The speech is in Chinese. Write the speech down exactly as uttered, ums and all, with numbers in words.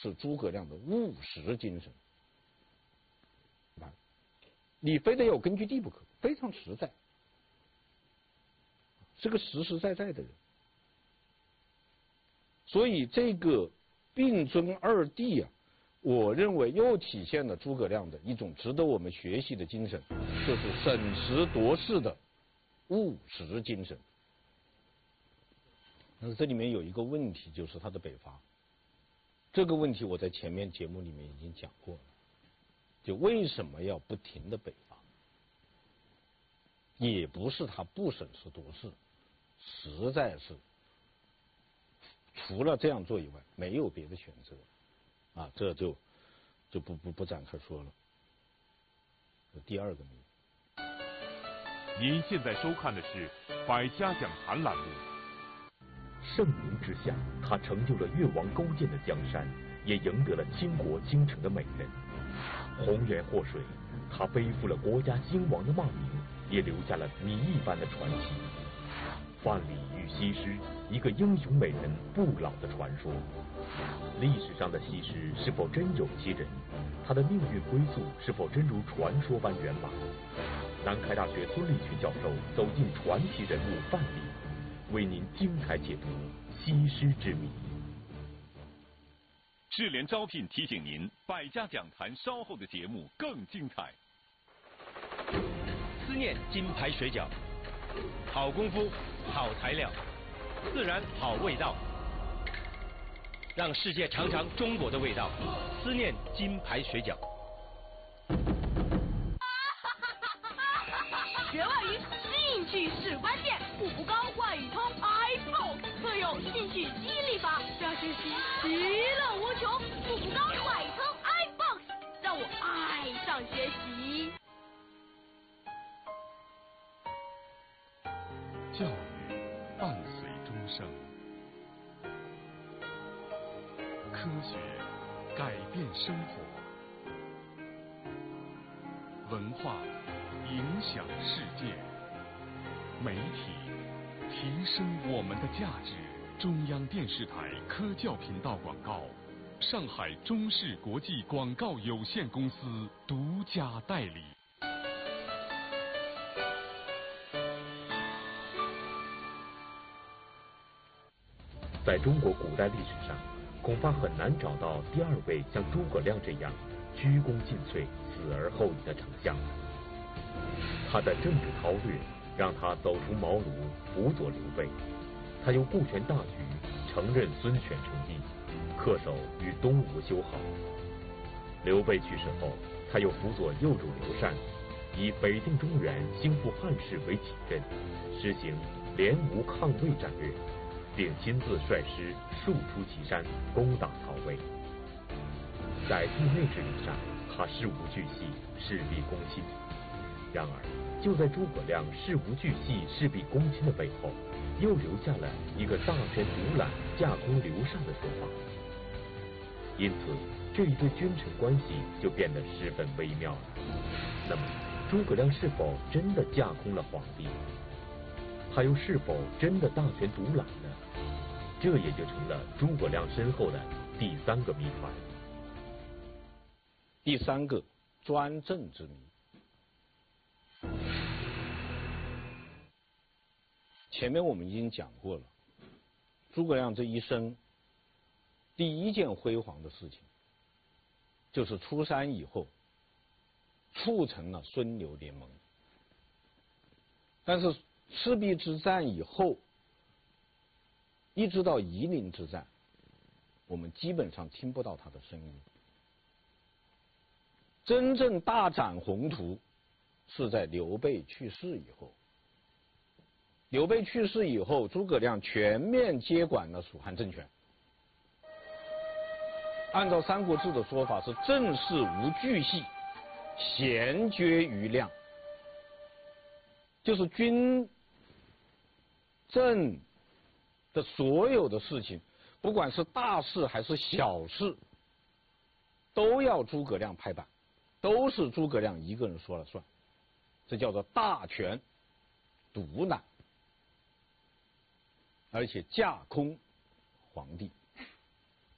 是诸葛亮的务实精神。啊，你非得有根据地不可，非常实在，是个实实在在的人。所以这个并尊二帝啊，我认为又体现了诸葛亮的一种值得我们学习的精神，就是审时度势的务实精神。但是这里面有一个问题，就是他的北伐。这个问题我在前面节目里面已经讲过了，就为什么要不停的北伐？也不是他不审时度势，实在是除了这样做以外没有别的选择啊，这就就不不不展开说了。第二个谜。 您现在收看的是《百家讲坛》栏目。 盛名之下，他成就了越王勾践的江山，也赢得了倾国倾城的美人。红颜祸水，他背负了国家兴亡的骂名，也留下了谜一般的传奇。范蠡与西施，一个英雄美人不老的传说。历史上的西施是否真有其人？她的命运归宿是否真如传说般圆满？南开大学孙立群教授走进传奇人物范蠡，为您精彩解读西施之谜。 智联招聘提醒您，百家讲坛稍后的节目更精彩。 思念金牌水饺，好功夫，好材料，自然好味道，让世界尝尝中国的味道。思念金牌水饺。 学外语，兴趣是关键。步步高外语通 iBox 特有兴趣激励法，让学习其乐无穷。步步高外语通 iBox 让我爱上学习。 教育伴随终生，科学改变生活，文化影响世界，媒体提升我们的价值。中央电视台科教频道广告，上海中视国际广告有限公司独家代理。 在中国古代历史上，恐怕很难找到第二位像诸葛亮这样鞠躬尽瘁、死而后已的丞相。他的政治韬略让他走出茅庐，辅佐刘备；他又顾全大局，承认孙权称帝，恪守与东吴修好。刘备去世后，他又辅佐右主刘禅，以北定中原、兴复汉室为己任，实行联吴抗魏战略，并亲自率师数出祁山，攻打曹魏。在帝内治理上，他事无巨细，事必躬亲。然而，就在诸葛亮事无巨细、事必躬亲的背后，又留下了一个大权独揽、架空刘禅的说法。因此，这一对君臣关系就变得十分微妙了。那么，诸葛亮是否真的架空了皇帝？他又是否真的大权独揽呢？这也就成了诸葛亮身后的第三个谜团。 第三个专政之谜。前面我们已经讲过了，诸葛亮这一生第一件辉煌的事情，就是出山以后促成了孙刘联盟。但是赤壁之战以后，一直到夷陵之战，我们基本上听不到他的声音。真正大展宏图是在刘备去世以后。刘备去世以后，诸葛亮全面接管了蜀汉政权。按照《三国志》的说法是政事无巨细，咸决于量，就是军政的所有的事情，不管是大事还是小事，都要诸葛亮拍板，都是诸葛亮一个人说了算，这叫做大权独揽，而且架空皇帝。